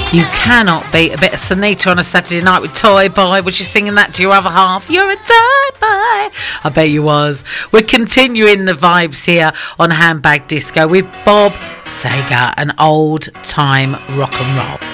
You cannot beat a bit of Sonita on a Saturday night with Toy Boy. Was you singing that to your other half? You're a Toy Boy. I bet you was. We're continuing the vibes here on Handbag Disco with Bob Seger, an old time rock and roll.